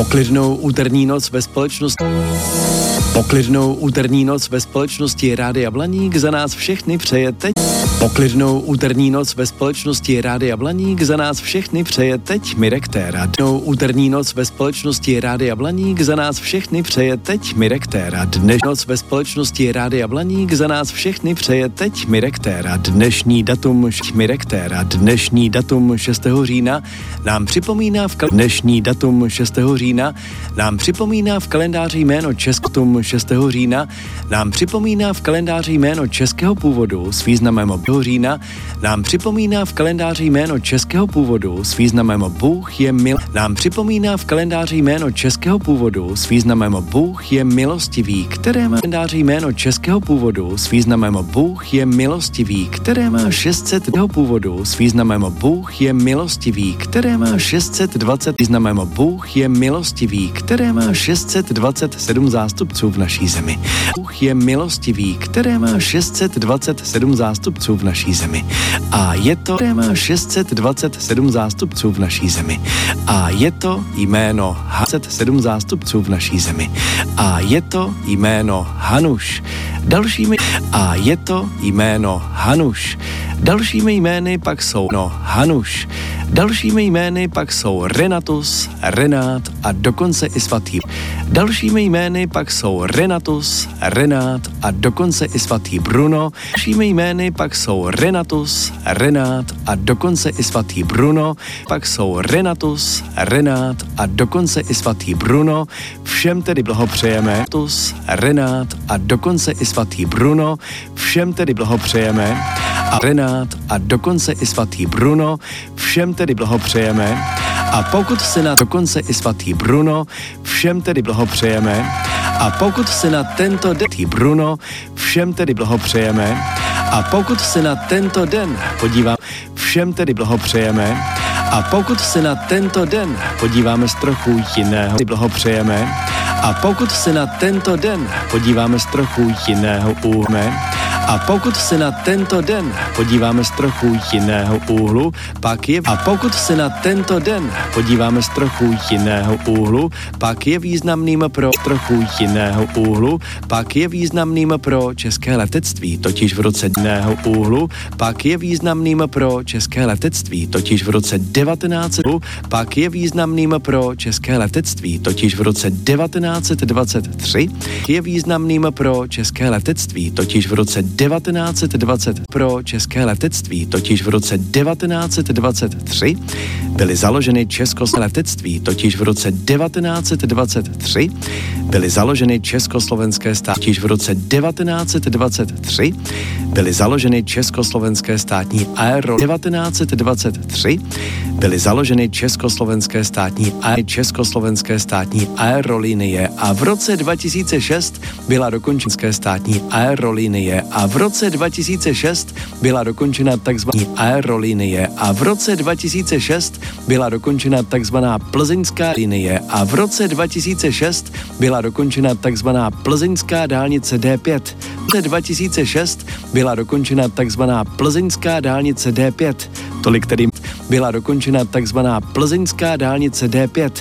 Poklidnou úterní noc ve společnosti. Poklidnou úterní noc ve společnosti Rádia Blaník za nás všechny přeje teď. Poklidnou úterní noc ve společnosti Rádia Blaník za nás všechny přeje teď Mirek Téra. Úterní noc ve společnosti Rádia Blaník za nás všechny přeje teď Mirek Téra. Dnešní noc ve společnosti Rádia Blaník za nás všechny přeje teď Mirek Téra. Dnešní datum Mirek Téra. Dnešní datum 6. října nám připomíná dnešní datum 6. října nám připomíná v kalendáři jméno Českým 6. října nám připomíná v kalendáři jméno českého původu s významem října nám připomíná v kalendáři jméno českého původu s významem Bůh je mil. Nám připomíná v kalendáři jméno českého původu s významem Bůh je milostivý, které má kalendáři jméno českého původu s významem Bůh je milostivý, které má 600 původu s významem Bůh je milostivý, které má 620 významem Bůh je milostivý, které má 627 zástupců v naší zemi. Bůh je milostivý, které má 627 zástupců v naší zemi. A je to, které má 627 zástupců v naší zemi. A je to jméno 7 zástupců v naší zemi. A je to jméno Hanuš. A je to jméno Hanuš. Dalšími jmény pak jsou Hanuš. Dalšími jmény pak jsou Renatus, Renát a dokonce i svatý. Dalšími jmény pak jsou Renatus, Renát a dokonce i svatý Bruno. Dalšími jmény pak jsou Renatus, Renát a dokonce i svatý Bruno. Pak jsou Renatus, Renát a dokonce i svatý Bruno. Všem tedy blahopřejeme. Renatus, Renát a dokonce i svatý Bruno. Všem tedy blahopřejeme. A Renát a dokonce i svatý Bruno. Všem tedy blahopřejeme. A pokud se na dokonce i svatý Bruno, všem tedy blahopřejeme. A pokud se na tento den Bruno, všem tedy blahopřejeme. A pokud se na tento den podíváme, všem tedy blahopřejeme. A pokud se na tento den podíváme z trochu jiného, blahopřejeme. A pokud se na tento den podíváme z trochu jiného úhlu, a pokud se na tento den podíváme z trochu jiného úhlu, pak je a pokud se na tento den podíváme z trochu jiného úhlu, pak je významným pro trochu jiného úhlu, pak je významným pro české letectví, totiž v roce jiného úhlu, pak je významným pro české letectví, totiž v roce 1900, pak je významným pro české letectví, totiž v roce 1923, je významným pro české letectví, totiž v roce 1920 pro české letectví, totiž v roce 1923 byly založeny československé letectví, totiž v roce 1923 byly založeny československé státy, totiž v roce 1923 byly založeny československé státní 1923 byly založeny československé státní aerolinie a v roce 2006 byla dokončena státní aerolinie a v roce 2006 byla dokončena takzvaná aerolinie a v roce 2006 byla dokončena takzvaná plzeňská linie a v roce 2006 byla dokončena takzvaná plzeňská dálnice D5. V roce 2006 byla dokončena takzvaná plzeňská dálnice D5. Tolik tedy byla dokončena takzvaná plzeňská dálnice D5.